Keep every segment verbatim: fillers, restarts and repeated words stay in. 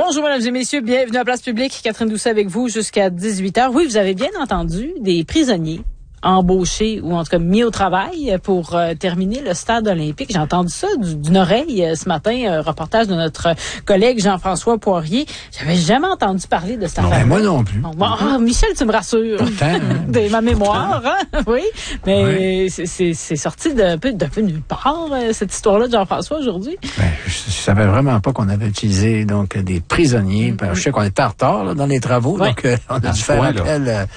Bonjour, mesdames et messieurs, bienvenue à Place Publique. Catherine Doucet avec vous jusqu'à dix-huit heures. Oui, vous avez bien entendu, des prisonniers embauchés ou en tout cas mis au travail pour euh, terminer le stade olympique. J'ai entendu ça d'une oreille euh, ce matin, un reportage de notre collègue Jean-François Poirier. J'avais jamais entendu parler de cette affaire. Ben, moi non plus. Bon, oh, Michel, tu me rassures. Pourtant, hein, de ma mémoire, hein? Oui. Mais oui. c'est, c'est, c'est sorti d'un peu, d'un peu nulle part, euh, cette histoire-là de Jean-François aujourd'hui. Ben, je, je savais vraiment pas qu'on avait utilisé donc des prisonniers. Mm-hmm. Je sais qu'on était en retard là, dans les travaux, ouais. donc euh, on a dû faire appel euh,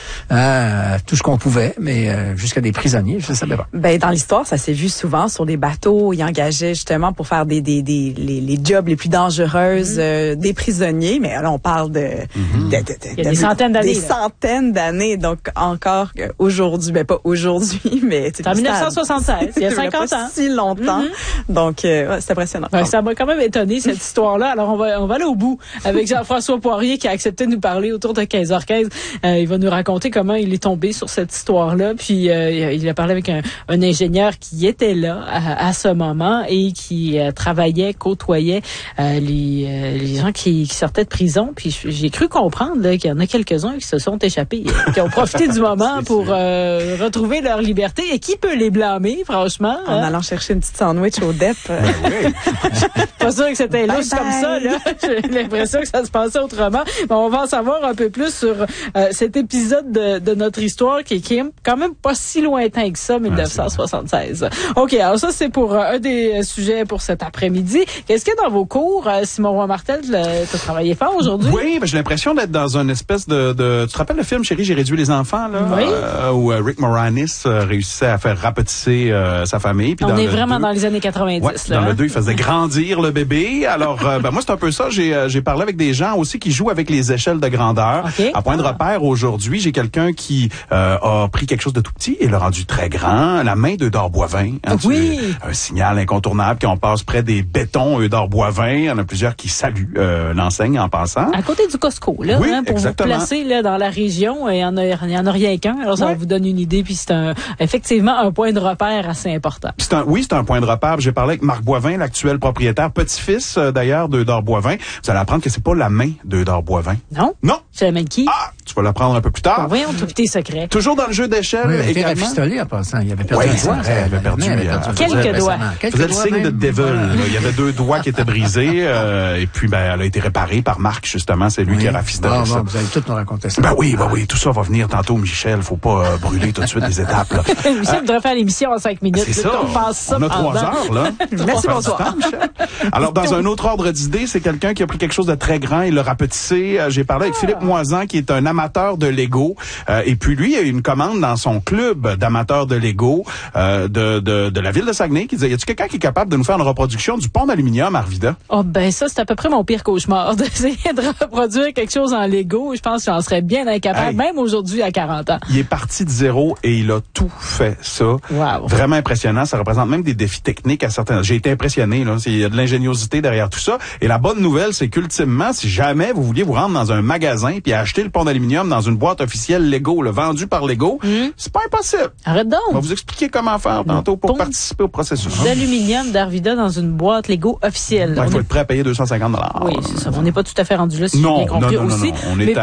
à tout ce qu'on pouvait, mais euh, jusqu'à des prisonniers, je ne savais pas. Ben dans l'histoire, ça s'est vu souvent sur des bateaux. Ils engageaient justement pour faire des des des les, les jobs les plus dangereuses mm-hmm. euh, des prisonniers. Mais là, on parle de, mm-hmm. de, de, de il y a des centaines d'années. Des là. centaines d'années. Donc encore aujourd'hui, ben pas aujourd'hui, mais c'est en dix-neuf cent soixante-seize. Il y a cinquante ans. Si longtemps. Mm-hmm. Donc euh, ouais, c'est impressionnant. Ouais, ça m'a quand même étonné cette histoire-là. Alors on va on va aller au bout avec Jean-François Poirier qui a accepté de nous parler autour de quinze heures quinze. Euh, il va nous raconter comment il est tombé sur cette histoire-là. Puis euh, il a parlé avec un, un ingénieur qui était là à, à ce moment et qui euh, travaillait, côtoyait euh, les, euh, les gens qui, qui sortaient de prison. Puis j'ai cru comprendre là, qu'il y en a quelques-uns qui se sont échappés, euh, qui ont profité du moment pour euh, retrouver leur liberté. Et qui peut les blâmer, franchement? En hein? allant chercher une petite sandwich au D E P. Ben oui. Pas sûr que c'était louche comme ça. Là. J'ai l'impression que ça se passait autrement. Mais on va en savoir un peu plus sur euh, cet épisode de, de notre histoire qui, qui est quand même pas si lointain que ça, dix-neuf cent soixante-seize. OK, alors ça, c'est pour euh, un des sujets pour cet après-midi. Qu'est-ce qu'il y a dans vos cours? Euh, Simon Roy-Martel, tu as travaillé fort aujourd'hui? Oui, ben, j'ai l'impression d'être dans une espèce de, de... Tu te rappelles le film, Chérie, j'ai réduit les enfants, là? Oui. Euh, où euh, Rick Moranis euh, réussissait à faire rapetisser euh, sa famille. Puis On dans est le vraiment deux, dans les années quatre-vingt-dix. Ouais, là, dans hein? le deux, il faisait grandir le bébé. Alors, euh, ben, moi, c'est un peu ça. J'ai, euh, j'ai parlé avec des gens aussi qui jouent avec les échelles de grandeur. Okay. À point de repère, aujourd'hui, j'ai quelqu'un qui euh, a pris quelque chose de tout petit et l'a rendu très grand. La main d'Eudore Boivin. Hein, oui. Tu, un signal incontournable quand on passe près des bétons Eudore Boivin. Il y en a plusieurs qui saluent euh, l'enseigne en passant. À côté du Costco, là, oui, hein, pour exactement. vous placer là, dans la région. Il y en a, il y en a rien qu'un. Alors, ça ouais. vous donne une idée. Puis c'est un, effectivement un point de repère assez important. C'est un, oui, c'est un point de repère. J'ai parlé avec Marc Boivin, l'actuel propriétaire, petit-fils euh, d'ailleurs d'Eudore Boivin. Vous allez apprendre que c'est pas la main d'Eudore Boivin. Non? Non. C'est la main de qui? Ah! Tu vas l'apprendre un peu plus tard. Bon, voyons, tout tes secrets. Toujours dans le jeu d'échelle. Oui, il a été également. rafistolé en passant. Il avait perdu ouais, un doigt. Il avait perdu, avait perdu euh, quelques doigts. Il faisait le signe de devil. Voilà. Il y avait deux doigts qui étaient brisés. Euh, et puis, ben, elle a été réparée par Marc, justement. C'est lui oui. qui a rafistolé bon, ça. Bon, vous allez tout nous raconter ça. Ben oui, ben oui. Tout ça va venir tantôt, Michel. Faut pas euh, brûler tout de suite les étapes, là. Michel euh, devrait faire l'émission en cinq minutes. C'est ça. On passe ça. On a trois pendant. heures, là. Merci, bonsoir. Temps, Michel. Alors, dans un autre ordre d'idée, c'est quelqu'un qui a pris quelque chose de très grand et l'a rapetissé. Euh, j'ai parlé avec ah. Philippe Moisan, qui est un amateur de Lego. Euh, et puis, lui, il a eu une commande dans son club d'amateurs de Lego euh, de, de, de la ville de Saguenay qui disait, y a-tu quelqu'un qui est capable de nous faire une reproduction du pont d'aluminium à Arvida? Oh, ben ça, c'est à peu près mon pire cauchemar, d'essayer de reproduire quelque chose en Lego. Je pense que j'en serais bien incapable, hey. même aujourd'hui à quarante ans. Il est parti de zéro et il a tout fait ça. Wow. Vraiment impressionnant. Ça représente même des défis techniques à certains... J'ai été impressionné, là. Il y a de l'ingéniosité derrière tout ça. Et la bonne nouvelle, c'est qu'ultimement, si jamais vous vouliez vous rendre dans un magasin puis acheter le pont d'aluminium dans une boîte officielle Lego, le vendu par Lego, mmh. c'est pas impossible. Arrête donc. On va vous expliquer comment faire tantôt pour participer au processus. D'aluminium d'Arvida dans une boîte Lego officielle. Il faut est... être prêt à payer deux cent cinquante dollars. Oui, c'est ça. On n'est pas tout à fait rendu là, si non, j'ai bien compris non, non, aussi. Non, non. On mais... est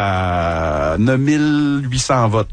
à neuf mille huit cents votes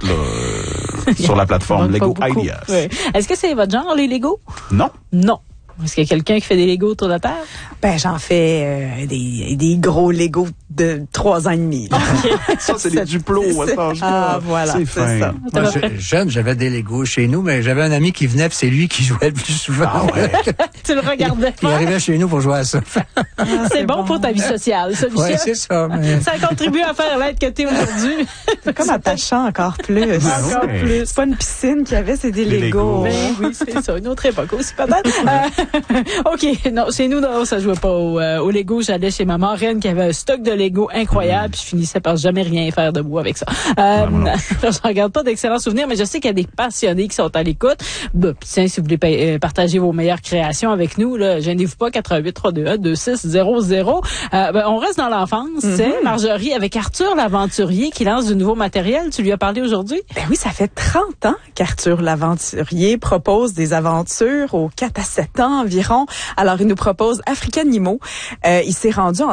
là, sur la plateforme Lego Ideas. Oui. Est-ce que c'est votre genre, les Lego? Non. Non. Est-ce qu'il y a quelqu'un qui fait des Legos autour de la terre? Ben, j'en fais euh, des, des gros Legos de trois ans et demi. Okay. Ça, c'est des Duplo. Ah, voilà, c'est, c'est ça. Moi, je, jeune, j'avais des Legos chez nous, mais j'avais un ami qui venait, puis c'est lui qui jouait le plus souvent. Ah ouais. Tu le regardais Il arrivait chez nous pour jouer à ça. Ah, c'est, c'est bon, bon pour ta vie sociale, ça, Michel. Oui, c'est ça. Mais... Ça a contribué à faire l'être que t'es aujourd'hui. C'est comme attachant encore plus. Encore ouais. plus. C'est pas une piscine qu'il y avait, c'est des, des Legos. Ben, oui, c'est ça. Une autre époque aussi, peut-être. Euh, OK, non, chez nous, non, ça jouait pas au, euh, au Lego. J'allais chez ma marraine qui avait un stock de Lego incroyable, mmh. puis je finissais par jamais rien faire debout avec ça. Euh, ouais, je regarde pas d'excellents souvenirs, mais je sais qu'il y a des passionnés qui sont à l'écoute. Bah, tiens, si vous voulez pa- partager vos meilleures créations avec nous, là, gênez-vous pas, quatre un huit trois deux un deux six zéro zéro. Euh, ben, on reste dans l'enfance, mmh. c'est Marjorie, avec Arthur l'aventurier qui lance du nouveau matériel. Tu lui as parlé aujourd'hui? Ben oui, ça fait trente ans qu'Arthur l'aventurier propose des aventures aux quatre à sept ans environ. Alors, il nous propose African Nemo. Euh, il s'est rendu en